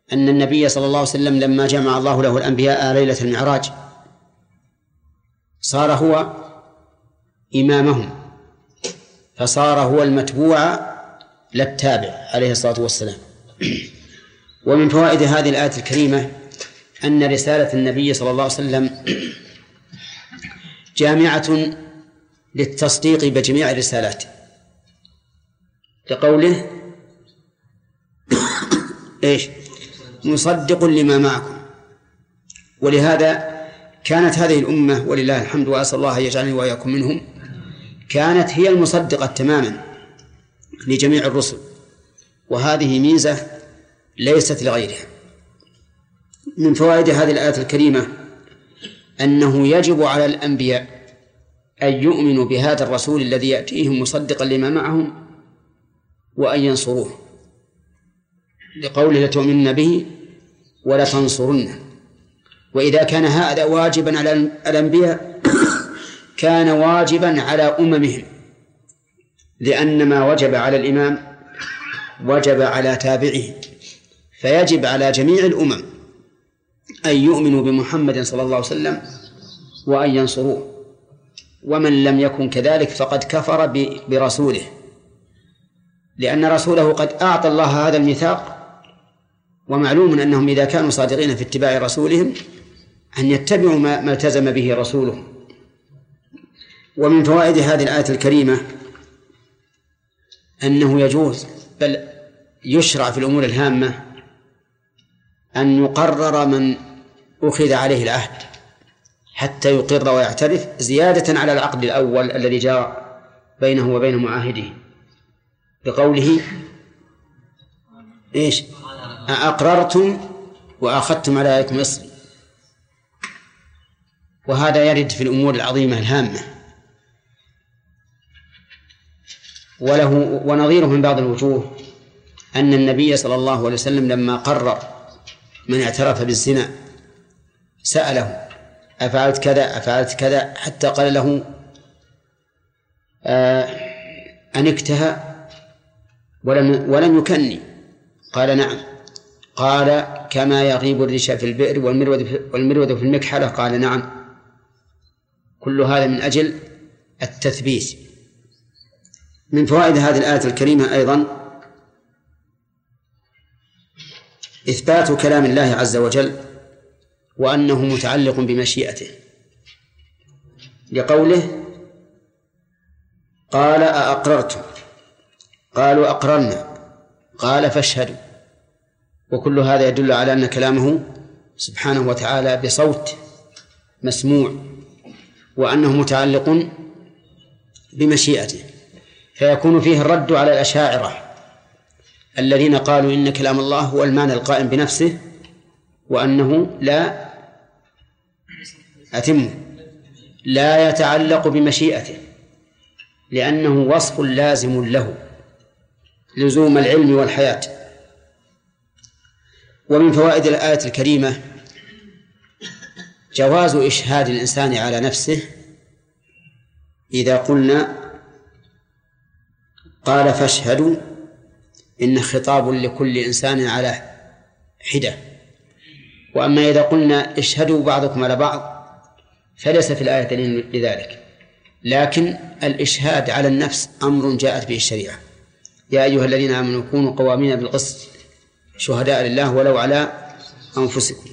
أن النبي صلى الله عليه وسلم لما جمع الله له الأنبياء ليلة المعراج صار هو إمامهم، فصار هو المتبوع لا التابع عليه الصلاة والسلام. ومن فوائد هذه الآية الكريمة أن رسالة النبي صلى الله عليه وسلم جامعة للتصديق بجميع الرسالات، لقوله إيش؟ مصدق لما معكم. ولهذا كانت هذه الأمة ولله الحمد وأسأل الله يجعلني وإياكم منهم، كانت هي المصدقة تماما لجميع الرسل، وهذه ميزة ليست لغيرها. من فوائد هذه الآية الكريمة أنه يجب على الأنبياء أن يؤمنوا بهذا الرسول الذي يأتيهم مصدقا لما معهم وأن ينصروه، لقوله لتؤمنن به ولا تنصرنه. وإذا كان هذا واجبا على الأنبياء كان واجبا على أممهم، لأن ما وجب على الإمام وجب على تابعه، فيجب على جميع الأمم أن يؤمنوا بمحمد صلى الله عليه وسلم وأن ينصروه، ومن لم يكن كذلك فقد كفر برسوله، لأن رسوله قد أعطى الله هذا الميثاق. ومعلوم أنهم إذا كانوا صادقين في اتباع رسولهم أن يتبعوا ما التزم به رسوله. ومن فوائد هذه الآية الكريمة أنه يجوز بل يشرع في الأمور الهامة أن يقرر من أخذ عليه العهد حتى يقر ويعترف، زيادة على العقد الأول الذي جاء بينه وبين معاهده، بقوله إيش؟ أقررتم وأخذتم على ذلكم إصري. وهذا يرد في الأمور العظيمة الهامة. وله ونظيره من بعض الوجوه أن النبي صلى الله عليه وسلم لما قرر من اعترف بالزنا سأله أفعلت كذا أفعلت كذا، حتى قال له أنكتها ولم يكني؟ قال نعم. قال كما يغيب الريش في البئر والمرود في المكحلة؟ قال نعم. كل هذا من أجل التثبيت. من فوائد هذه الآية الكريمة أيضا إثبات كلام الله عز وجل وأنه متعلق بمشيئته، لقوله قال أأقررتم؟ قالوا أقررنا. قال فاشهدوا. وكل هذا يدل على أن كلامه سبحانه وتعالى بصوت مسموع، وأنه متعلق بمشيئته، فيكون فيه الرد على الأشاعرة الذين قالوا إن كلام الله هو المعنى القائم بنفسه، وأنه لا يتعلق بمشيئته، لأنه وصف لازم له لزوم العلم والحياة. ومن فوائد الآية الكريمة جواز إشهاد الإنسان على نفسه إذا قلنا قال فاشهدوا، إن خطاب لكل إنسان على حدة. وأما إذا قلنا اشهدوا بعضكم على بعض فليس في الآية دليل لذلك، لكن الإشهاد على النفس أمر جاءت به الشريعة. يا أيها الذين آمنوا كونوا قوامين بالقسط شهداء لله ولو على أنفسكم.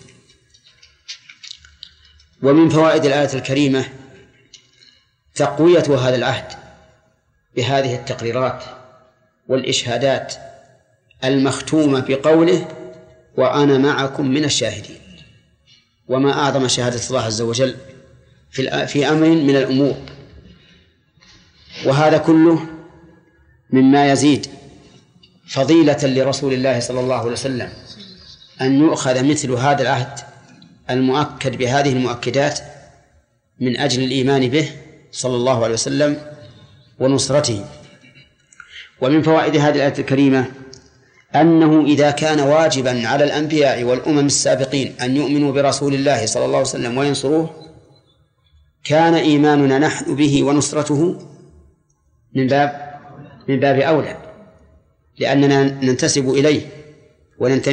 ومن فوائد الآية الكريمة تقوية هذا العهد بهذه التقريرات والإشهادات المختومة بقوله وأنا معكم من الشاهدين. وما أعظم شهادة الله عز وجل في أمر من الأمور. وهذا كله مما يزيد فضيلة لرسول الله صلى الله عليه وسلم أن يؤخذ مثل هذا العهد المؤكد بهذه المؤكدات من أجل الإيمان به صلى الله عليه وسلم ونصرته. ومن فوائد هذه الآية الكريمة أنه إذا كان واجبا على الأنبياء والأمم السابقين أن يؤمنوا برسول الله صلى الله عليه وسلم وينصروه، كان إيماننا نحن به ونصرته من باب أولى، لأننا ننتسب إليه وننتمي